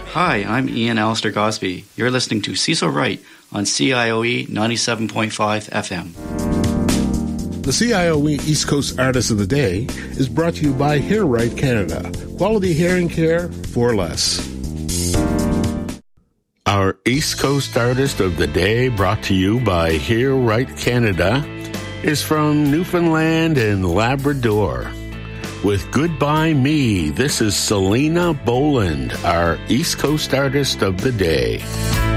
Hi, I'm Ian Alistair Gosby. You're listening to Cecil Wright on CIOE 97.5 FM. The CIOE East Coast Artist of the Day is brought to you by Hair Right Canada. Quality hearing care for less. Our East Coast Artist of the Day, brought to you by Hair Right Canada, is from Newfoundland and Labrador. With Goodbye Me, this is Selena Boland, our East Coast Artist of the Day.